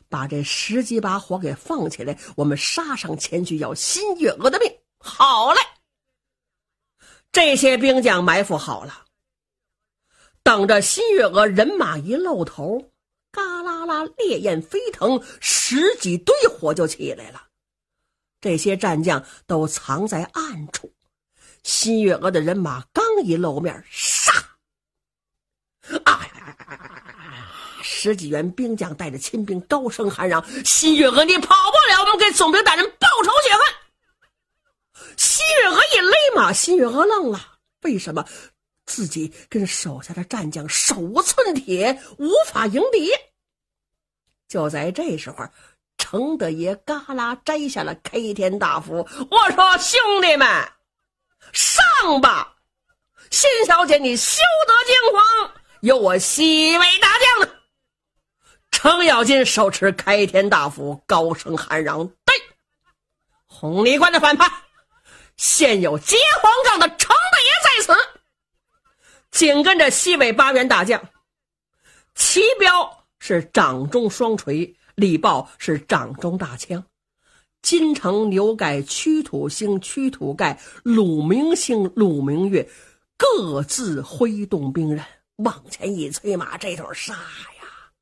把这10几把火给放起来，我们杀上前去要新月娥的命。好嘞！这些兵将埋伏好了，等着新月娥人马一露头，嘎啦啦烈焰飞腾，10几堆火就起来了。这些战将都藏在暗处，新月娥的人马刚一露面，杀！10几员兵将带着亲兵高声喊嚷：新月娥你跑不了，我们给总兵大人报仇雪恨！新月娥一勒马，新月娥愣了，为什么自己跟手下的战将手无寸铁，无法迎敌？就在这时候，程德爷嘎啦摘下了开天大斧，我说兄弟们上吧，新小姐你休得惊慌，有我西魏大将呢。程咬金手持开天大斧，高声喊嚷：对，红泥关的反叛，现有结黄杠的程德爷在此。紧跟着西魏8员大将，齐彪是掌中双锤，李豹是掌中大枪，金城、牛盖、屈土星、屈土盖、鲁明星、鲁明月各自挥动兵刃，往前一催马，这头杀呀！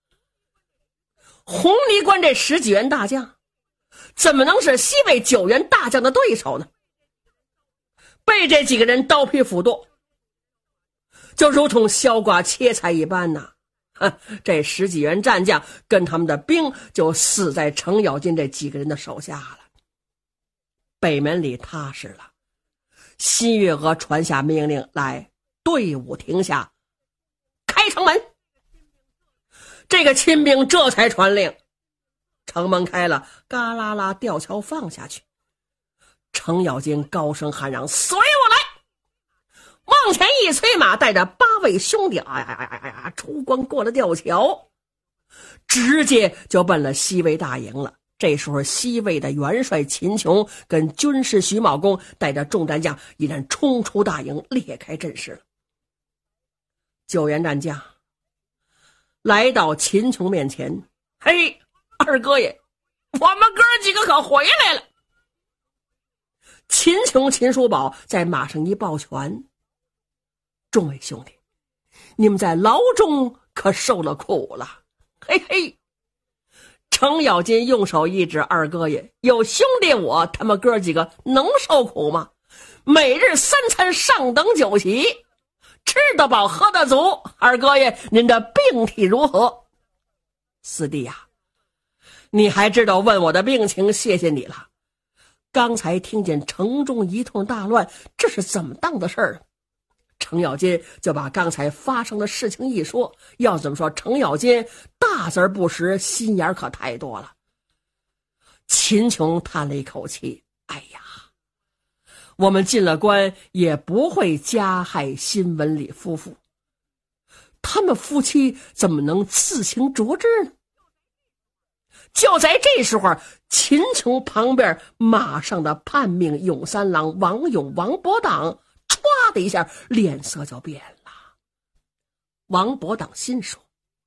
红泥关这10几员大将怎么能是西魏9员大将的对手呢？被这几个人刀劈斧剁，就如同削瓜切菜一般呐！这10几员战将跟他们的兵就死在程咬金这几个人的手下了。北门里踏实了，新月娥传下命令来，队伍停下，开城门。这个亲兵这才传令，城门开了，嘎啦啦吊桥放下去。程咬金高声喊嚷：随我来！往前一催马，带着8位兄弟出关过了吊桥，直接就奔了西魏大营了。这时候西魏的元帅秦琼跟军师徐茂公带着众战将已然冲出大营，裂开阵势了。9员战将来到秦琼面前：嘿，二哥爷，我们哥几个可回来了。秦琼、秦叔宝在马上一抱拳：众位兄弟，你们在牢中可受了苦了。嘿嘿，程咬金用手一指：二哥爷，有兄弟我他们哥几个能受苦吗？每日3餐上等酒席，吃得饱喝得足。二哥爷您的病体如何？四弟呀，你还知道问我的病情，谢谢你了。刚才听见城中一通大乱，这是怎么当的事儿？程咬金就把刚才发生的事情一说。要怎么说，程咬金大字不识，心眼可太多了。秦琼叹了一口气：哎呀，我们进了关也不会加害新文礼夫妇，他们夫妻怎么能自行着之呢？就在这时候，秦琼旁边马上的叛命勇三郎王勇、王伯党唰的一下脸色就变了。王伯党心说：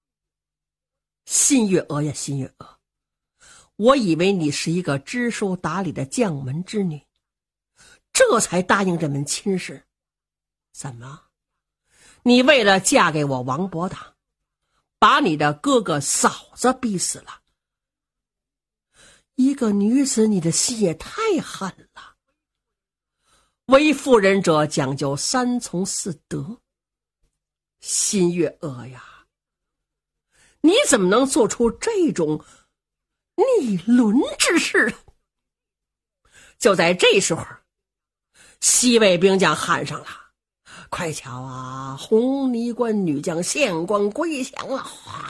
新月娥呀，新月娥，我以为你是一个知书达理的将门之女，这才答应这门亲事。怎么，你为了嫁给我王伯党，把你的哥哥嫂子逼死了？一个女子，你的心也太狠了。为妇人者讲究3从4德。新月娥呀，你怎么能做出这种逆伦之事？就在这时候，西魏兵将喊上了：快瞧啊，红泥关女将献官归降了！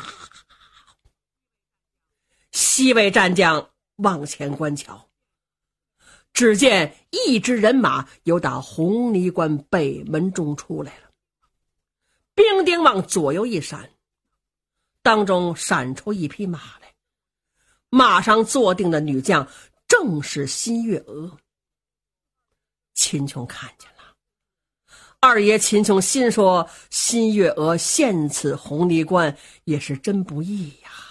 西魏战将往前观瞧，只见一支人马由打红泥关北门中出来了，兵丁往左右一闪，当中闪出一匹马来，马上坐定的女将正是新月娥。秦琼看见了，二爷秦琼心说：新月娥陷此红泥关也是真不易呀。